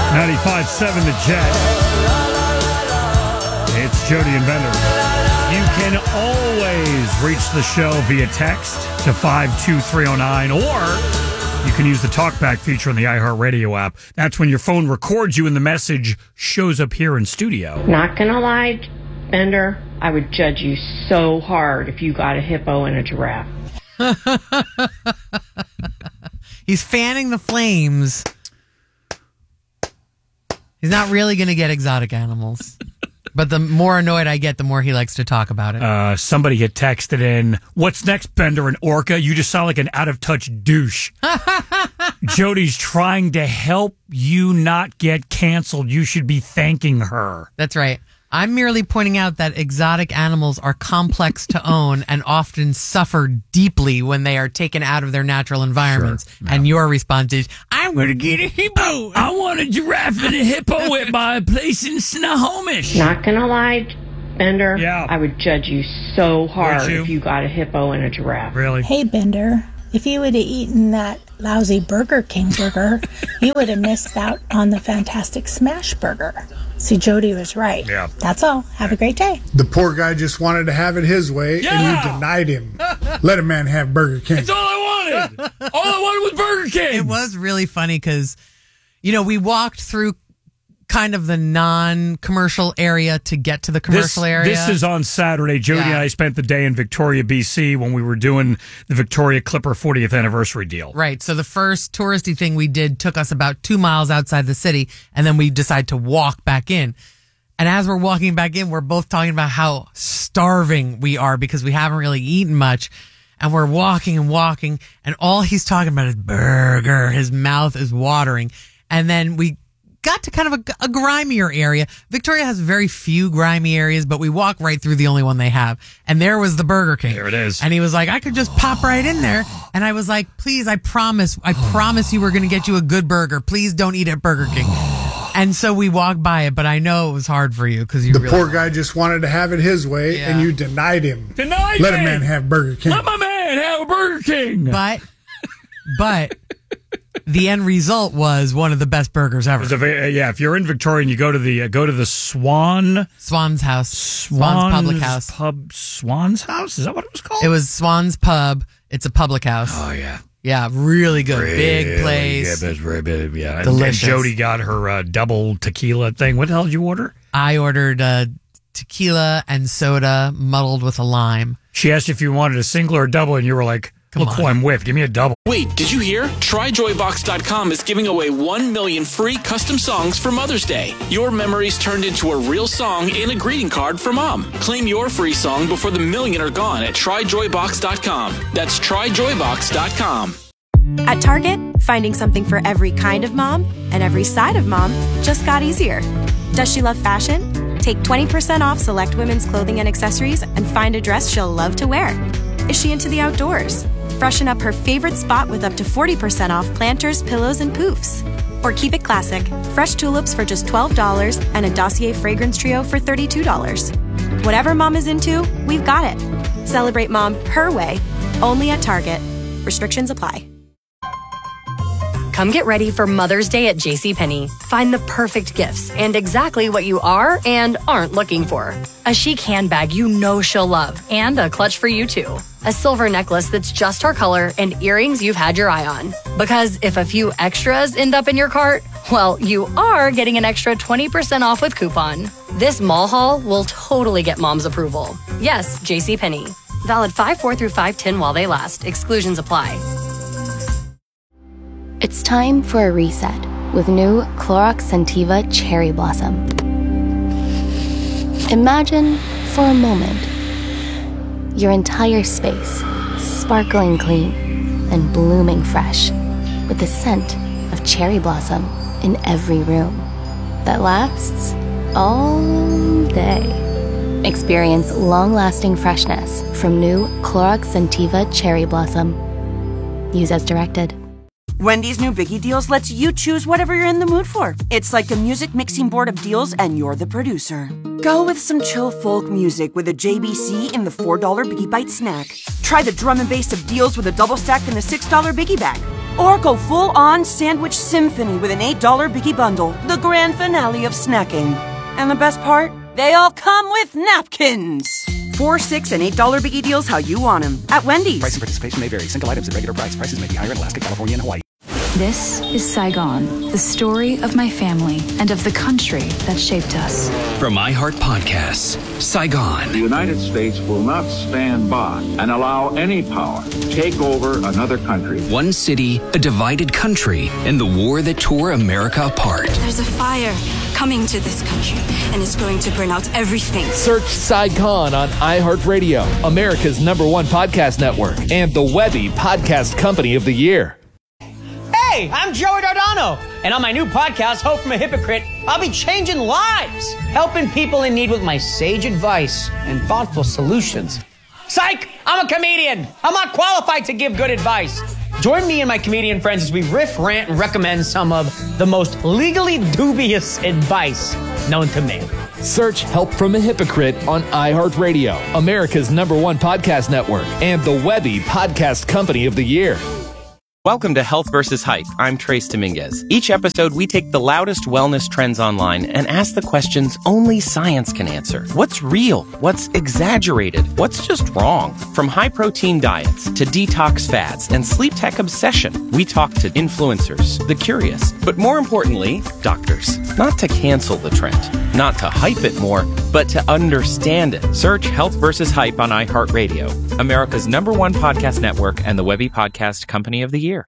95.7 The Jet. It's Jody and Bender. You can always reach the show via text to 52309, or you can use the TalkBack feature on the iHeartRadio app. That's when your phone records you and the message shows up here in studio. Not gonna lie, Bender, I would judge you so hard if you got a hippo and a giraffe. He's fanning the flames. He's not really going to get exotic animals. But the more annoyed I get, the more he likes to talk about it. Somebody had texted in, "What's next, Bender and Orca? You just sound like an out-of-touch douche." Jody's trying to help you not get canceled. You should be thanking her. That's right. I'm merely pointing out that exotic animals are complex to own and often suffer deeply when they are taken out of their natural environments. Sure. No. And your response is, I'm going to get a hippo. I want a giraffe and a hippo at my place in Snohomish. Not going to lie, Bender, yeah. I would judge you so hard if you got a hippo and a giraffe. Really? Hey, Bender, if you would have eaten that lousy Burger King burger, you would have missed out on the fantastic Smash Burger. See, Jody was right. Yeah. That's all. Have a great day. The poor guy just wanted to have it his way, and you denied him. Let a man have Burger King. That's all I wanted. All I wanted was Burger King. It was really funny because, we walked through kind of the non-commercial area to get to the commercial area. This is on Saturday. Jody and I spent the day in Victoria, BC when we were doing the Victoria Clipper 40th anniversary deal. Right. So the first touristy thing we did took us about 2 miles outside the city, and then we decided to walk back in. And as we're walking back in, we're both talking about how starving we are because we haven't really eaten much. And we're walking, and all he's talking about is burger. His mouth is watering. And then we got to kind of a grimier area. Victoria has very few grimy areas, but we walk right through the only one they have. And there was the Burger King. There it is. And he was like, I could just pop right in there. And I was like, please, I promise you we're going to get you a good burger. Please don't eat at Burger King. And so we walked by it, but I know it was hard for you because the poor guy just wanted to have it his way, and you denied him. Let a man have Burger King. Let my man have a Burger King. But the end result was one of the best burgers ever. If you're in Victoria and you go to the Swan's House. Swan's Public House. Swan's House? Is that what it was called? It was Swan's Pub. It's a public house. Oh, yeah. Yeah, really good. Big place. Yeah, that's very big. Yeah. Delicious. And Jody got her double tequila thing. What the hell did you order? I ordered tequila and soda muddled with a lime. She asked if you wanted a single or a double, and you were like, look who I'm with. Give me a double. Wait, did you hear? TryJoyBox.com is giving away 1 million free custom songs for Mother's Day. Your memories turned into a real song and a greeting card for Mom. Claim your free song before the million are gone at TryJoyBox.com. That's TryJoyBox.com. At Target, finding something for every kind of mom and every side of mom just got easier. Does she love fashion? Take 20% off select women's clothing and accessories and find a dress she'll love to wear. Is she into the outdoors? Freshen up her favorite spot with up to 40% off planters, pillows, and poofs. Or keep it classic. Fresh tulips for just $12 and a Dossier fragrance trio for $32. Whatever mom is into, we've got it. Celebrate mom her way, only at Target. Restrictions apply. Come get ready for Mother's Day at JCPenney. Find the perfect gifts and exactly what you are and aren't looking for. A chic handbag you know she'll love and a clutch for you too. A silver necklace that's just her color and earrings you've had your eye on. Because if a few extras end up in your cart, well, you are getting an extra 20% off with coupon. This mall haul will totally get mom's approval. Yes, JCPenney. Valid 5/4 through 5/10 while they last. Exclusions apply. It's time for a reset with new Clorox Scentiva Cherry Blossom. Imagine, for a moment, your entire space sparkling clean and blooming fresh with the scent of cherry blossom in every room that lasts all day. Experience long-lasting freshness from new Clorox Scentiva Cherry Blossom. Use as directed. Wendy's new Biggie Deals lets you choose whatever you're in the mood for. It's like a music mixing board of deals, and you're the producer. Go with some chill folk music with a JBC in the $4 Biggie Bite snack. Try the drum and bass of deals with a double stack in the $6 Biggie bag. Or go full-on sandwich symphony with an $8 Biggie Bundle, the grand finale of snacking. And the best part? They all come with napkins. $4, $6, and $8 Biggie deals how you want them at Wendy's. Price and participation may vary. Single items at regular price. Prices may be higher in Alaska, California, and Hawaii. This is Saigon, the story of my family and of the country that shaped us. From iHeart Podcasts, Saigon. The United States will not stand by and allow any power to take over another country. One city, a divided country, and the war that tore America apart. There's a fire coming to this country, and it's going to burn out everything. Search Saigon on iHeartRadio, America's #1 podcast network, and the Webby Podcast Company of the Year. Hey, I'm Joey Dardano, and on my new podcast, Hope from a Hypocrite, I'll be changing lives, helping people in need with my sage advice and thoughtful solutions. Psych! I'm a comedian. I'm not qualified to give good advice. Join me and my comedian friends as we riff, rant, and recommend some of the most legally dubious advice known to man. Search Help from a Hypocrite on iHeartRadio, America's #1 podcast network, and the Webby Podcast Company of the Year. Welcome to Health vs. Hype. I'm Trace Dominguez. Each episode, we take the loudest wellness trends online and ask the questions only science can answer. What's real? What's exaggerated? What's just wrong? From high-protein diets to detox fads and sleep tech obsession, we talk to influencers, the curious, but more importantly, doctors. Not to cancel the trend, not to hype it more, but to understand it. Search Health vs. Hype on iHeartRadio, America's #1 podcast network, and the Webby Podcast Company of the Year.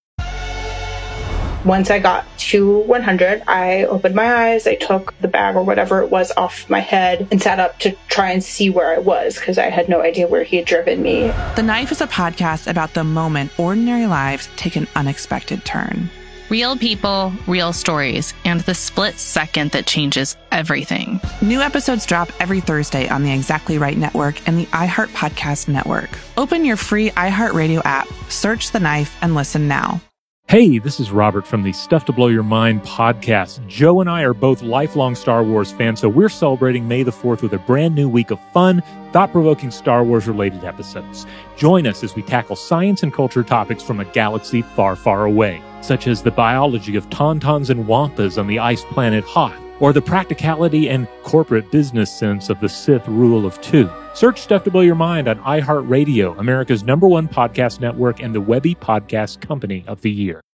Once I got to 100, I opened my eyes, I took the bag or whatever it was off my head and sat up to try and see where I was because I had no idea where he had driven me. The Knife is a podcast about the moment ordinary lives take an unexpected turn. Real people, real stories, and the split second that changes everything. New episodes drop every Thursday on the Exactly Right Network and the iHeart Podcast Network. Open your free iHeartRadio app, search The Knife, and listen now. Hey, this is Robert from the Stuff to Blow Your Mind podcast. Joe and I are both lifelong Star Wars fans, so we're celebrating May the 4th with a brand new week of fun, thought-provoking Star Wars-related episodes. Join us as we tackle science and culture topics from a galaxy far, far away, such as the biology of tauntauns and wampas on the ice planet Hoth, or the practicality and corporate business sense of the Sith Rule of Two. Search Stuff to Blow Your Mind on iHeartRadio, America's #1 podcast network, and the Webby Podcast Company of the Year.